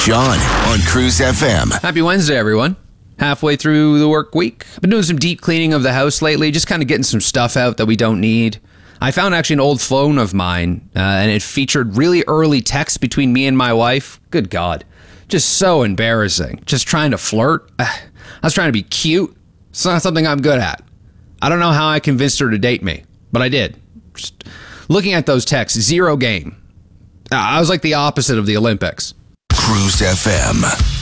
Sean on Cruise FM. Happy Wednesday, everyone. Halfway through the work week. I've been doing some deep cleaning of the house lately, just kind of getting some stuff out that we don't need. I found actually an old phone of mine, and it featured really early texts between me and my wife. Good God. Just so embarrassing. Just trying to flirt. I was trying to be cute. It's not something I'm good at. I don't know how I convinced her to date me, but I did. Just looking at those texts, zero game. I was like the opposite of the Olympics. Cruise FM.